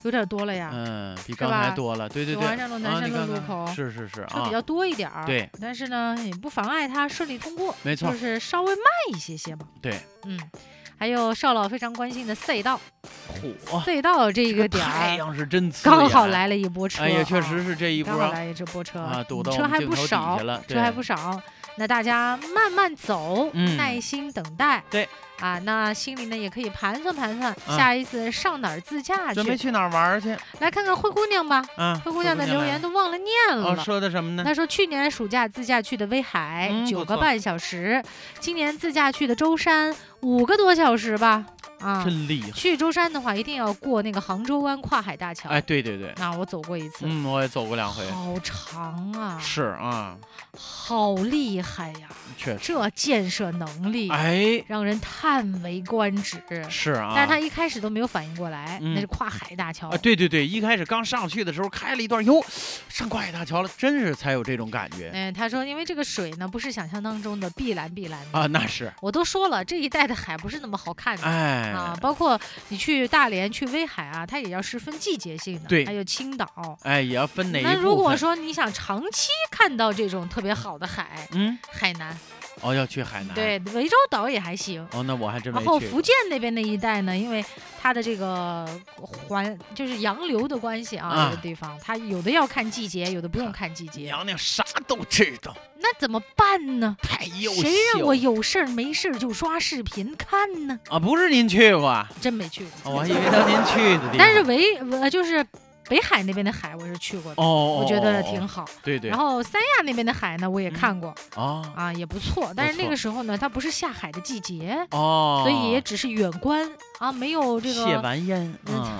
有点多了呀。 比刚才多了。对对对， 九华山路、南山路路口是车比较多一点儿。 对， 但是呢，也不妨碍它顺利通过。 没错， 就是稍微慢一些嘛。 对， 还有少老非常关心的赛道， 赛道这个点儿， 太阳是真刺眼，刚好来了一波车。 哎呀，确实是这一波， 刚好来这波车啊，堵到车还不少，车还不少。那大家慢慢走，耐心等待。 对。 啊，那心里呢也可以盘算，下一次上哪儿自驾去？ 准备去哪儿玩去？ 来看看灰姑娘吧。灰姑娘的留言都忘了念了。 说的什么呢？ 她说去年暑假自驾去的威海9个半小时，今年自驾去的舟山5个多小时吧。 真厉害！ 去舟山的话，一定要过那个杭州湾跨海大桥。 哎，对对对， 那我走过一次。 我也走过2回。 好长啊！ 是啊， 好厉害呀！ 确实， 这建设能力，让人叹为观止。 是啊， 但是他一开始都没有反应过来，那是跨海大桥。 对对对，一开始刚上去的时候开了一段，上跨海大桥了，真是才有这种感觉。 他说因为这个水呢，不是想象当中的碧蓝的啊，那是。 我都说了，这一带的海不是那么好看的。包括你去大连、去威海啊，它也要是分季节性的。 对， 还有青岛， 也要分哪一部分。 那如果说你想长期看到这种特别好的海，海南。 要去海南。 对，涠洲岛也还行。 那我还真没去。 然后福建那边那一带呢，因为它的这个就是洋流的关系啊，有的地方它有的要看季节，有的不用看季节。 娘娘啥都知道。 那怎么办呢？ 太优秀。 谁让我有事儿没事儿就刷视频看呢？ 不是您去过？ 真没去过。 我还以为到您去的地方。 但是就是北海那边的海我是去过的，我觉得挺好。 对对。 然后三亚那边的海呢，我也看过，也不错。但是那个时候呢，它不是下海的季节，所以也只是远观没有这个。 谢完烟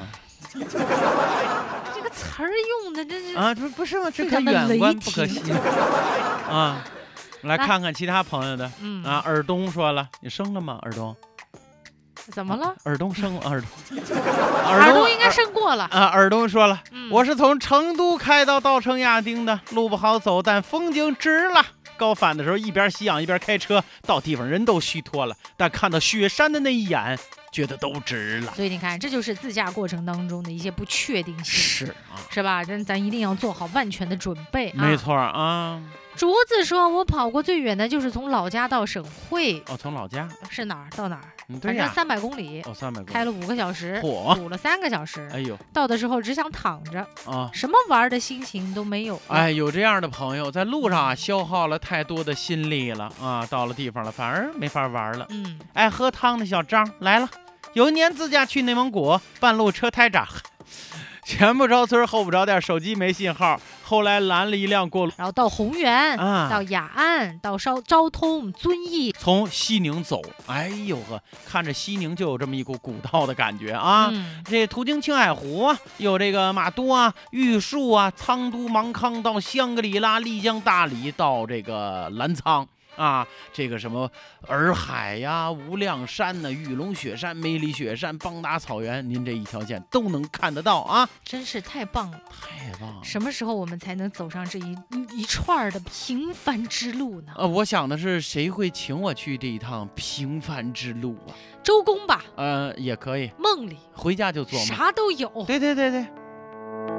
这个词儿用的真是不是吗？这可远观不可惜来看看其他朋友的尔东说了，你生了吗？尔东。 怎么了？ 尔东生尔东应该生过了尔东说了，我是从成都开到稻城亚丁的，路不好走，但风景值了。高反的时候一边吸氧一边开车，到地方人都虚脱了，但看到雪山的那一眼，觉得都值了。 所以你看，这就是自驾过程当中的一些不确定性， 是吧？咱一定要做好万全的准备。 没错啊。 竹子说：“我跑过最远的就是从老家到省会。” 从老家是哪儿到哪儿？ 反正300公里。 300公里， 开了5个小时，堵了3个小时。 哎呦， 到的时候只想躺着什么玩的心情都没有。 有这样的朋友，在路上消耗了太多的心力了到了地方了，反而没法玩了。爱喝汤的小张来了。有一年自驾去内蒙古，半路车胎炸。前不着村后不着店，手机没信号，后来拦了一辆过路， 然后到洪源到雅安，到昭通、遵义， 从西宁走。哎呦呵，看着西宁就有这么一股古道的感觉这途经青海湖有这个马都玉树沧都、芒康，到香格里拉、丽江、大理，到这个澜沧。这个什么洱海无量山玉龙雪山、梅里雪山、邦达草原，您这一条线都能看得到真是太棒了， 太棒了！ 什么时候我们才能走上这一串的平凡之路呢？ 我想的是，谁会请我去这一趟平凡之路周公吧？ 也可以， 梦里回家就做梦， 啥都有。 对对对对。